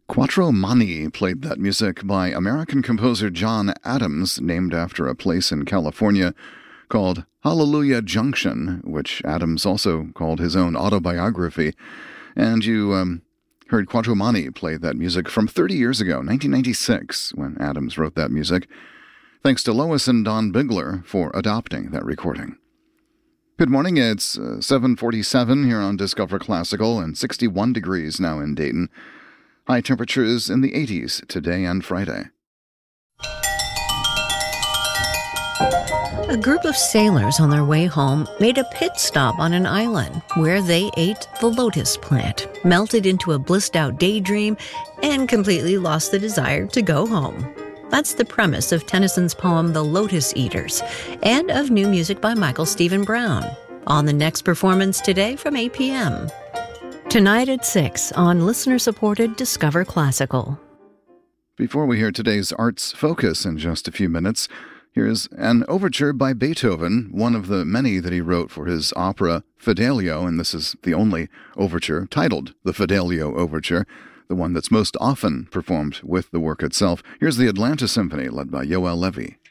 Quattro Mani played that music by American composer John Adams, named after a place in California called Hallelujah Junction, which Adams also called his own autobiography. And you heard Quattro Mani play that music from 30 years ago, 1996, when Adams wrote that music. Thanks to Lois and Don Bigler for adopting that recording. Good morning, it's 7:47 here on Discover Classical and 61 degrees now in Dayton. High temperatures in the 80s today and Friday. A group of sailors on their way home made a pit stop on an island where they ate the lotus plant, melted into a blissed-out daydream, and completely lost the desire to go home. That's the premise of Tennyson's poem The Lotus Eaters, and of new music by Michael Stephen Brown, on the next performance today from 8 p.m. Tonight at 6 on listener-supported Discover Classical. Before we hear today's Arts Focus in just a few minutes, here's an overture by Beethoven, one of the many that he wrote for his opera Fidelio, and this is the only overture titled the Fidelio Overture, the one that's most often performed with the work itself. Here's the Atlanta Symphony, led by Yoel Levy.